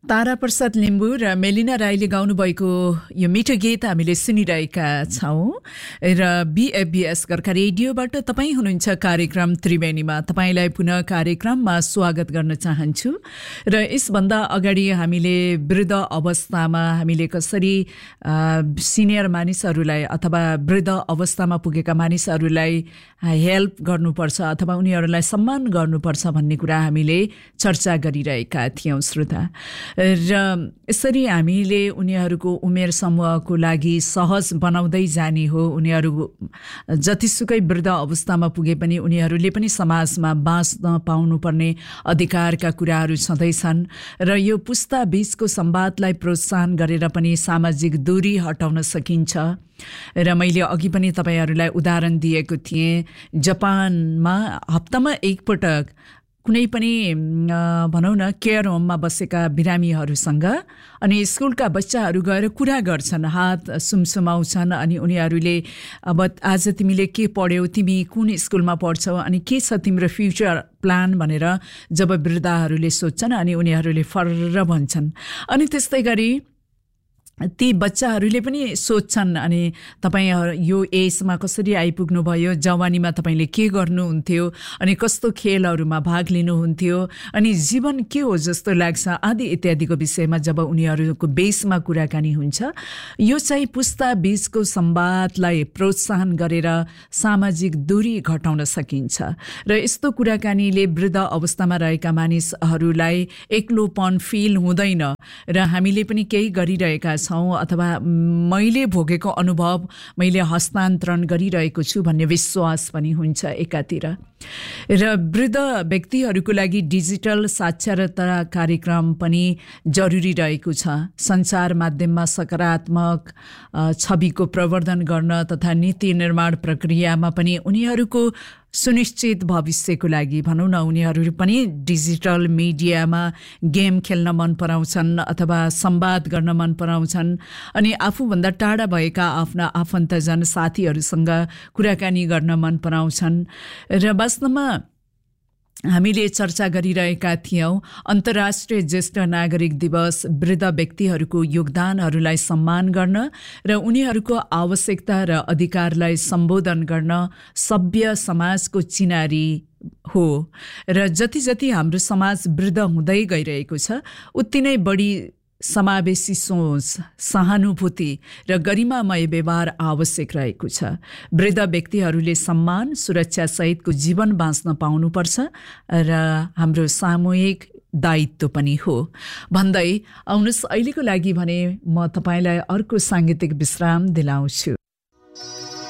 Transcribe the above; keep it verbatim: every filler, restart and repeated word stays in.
तारा प्रसाद लिम्बू र मेलिना राईले गाउनुभएको यो मिठो गीत हामीले सुनिरहेका छौँ र बीएफबीएस गोर्खा रेडियोबाट तपाईँ हुनुहुन्छ कार्यक्रम त्रिवेणीमा। तपाईँलाई पुनः कार्यक्रममा स्वागत गर्न चाहन्छु र यसभन्दा अगाडि हामीले वृद्ध अवस्थामा हामीले कसरी सिनियर मानिसहरूलाई अथवा वृद्ध अवस्थामा पुगेका मानिसहरूलाई हेल्प गर्नुपर्छ अथवा उनीहरूलाई सम्मान गर्नुपर्छ भन्ने कुरा हामीले चर्चा गरिरहेका थियौँ श्रोता। र यसरी हामीले उनीहरूको उमेर समूहको लागि सहज बनाउँदै जाने हो। उनीहरू जतिसुकै वृद्ध अवस्थामा पुगे पनि उनीहरूले पनि समाजमा बाँच्न पाउनुपर्ने अधिकारका कुराहरू छँदैछन् र यो पुस्ता बीचको संवादलाई प्रोत्साहन गरेर पनि सामाजिक दूरी हटाउन सकिन्छ। र मैले अघि पनि तपाईहरूलाई उदाहरण दिएको थिएँ, जापानमा हप्तामा एकपटक कुनै पनि भनौँ न केयर होममा बसेका बिरामीहरूसँग अनि स्कुलका बच्चाहरू गएर कुरा गर्छन्, हात सुमसुमाउँछन् अनि उनीहरूले अब आज तिमीले के पढ्यौ, तिमी कुन स्कुलमा पढ्छौ अनि के छ तिम्रो फ्युचर प्लान भनेर जब वृद्धाहरूले सोध्छन् अनि उनीहरूले फर्र भन्छन्। अनि त्यस्तै गरी ती बच्चाहरूले पनि सोध्छन् अनि तपाईँ यो एजमा कसरी आइपुग्नु भयो, जवानीमा तपाईँले के गर्नुहुन्थ्यो अनि कस्तो खेलहरूमा भाग लिनुहुन्थ्यो अनि जीवन के हो जस्तो लाग्छ आदि इत्यादिको विषयमा जब उनीहरूको बेसमा कुराकानी हुन्छ, यो चाहिँ पुस्ता बीचको संवादलाई प्रोत्साहन गरेर सामाजिक दूरी घटाउन सकिन्छ। र यस्तो कुराकानीले वृद्ध अवस्थामा रहेका मानिसहरूलाई एक्लोपन फिल हुँदैन र हामीले पनि केही गरिरहेका छौँ अथवा मैले भोगेको अनुभव मैले हस्तान्तरण गरिरहेको छु भन्ने विश्वास पनि हुन्छ एकातिर। र वृद्ध व्यक्तिहरूको लागि डिजिटल साक्षरता कार्यक्रम पनि जरुरी रहेको छ। सञ्चार माध्यममा सकारात्मक छविको प्रवर्धन गर्न तथा नीति निर्माण प्रक्रियामा पनि उनीहरूको सुनिश्चित भविष्यको लागि भनौँ न उनीहरू पनि डिजिटल मिडियामा गेम खेल्न मन पराउँछन् अथवा संवाद गर्न मन पराउँछन् अनि आफूभन्दा टाढा भएका आफ्ना आफन्तजन साथीहरूसँग कुराकानी गर्न मन पराउँछन्। र वास्तवमा हामीले चर्चा गरिरहेका थियौँ अन्तर्राष्ट्रिय ज्येष्ठ नागरिक दिवस वृद्ध व्यक्तिहरूको योगदानहरूलाई सम्मान गर्न र उनीहरूको आवश्यकता र अधिकारलाई सम्बोधन गर्न सभ्य समाजको चिनारी हो। र जति जति हाम्रो समाज वृद्ध हुँदै गइरहेको छ उति नै बढी समावेशी सोच, सहानुभूति र गरिमामय व्यवहार आवश्यक रहेको छ। वृद्ध व्यक्तिहरूले सम्मान सुरक्षा सहितको जीवन बाँच्न पाउनुपर्छ र हाम्रो सामूहिक दायित्व पनि हो भन्दै आउनुहोस् अहिलेको लागि भने म तपाईँलाई अर्को साङ्गीतिक विश्राम दिलाउँछु।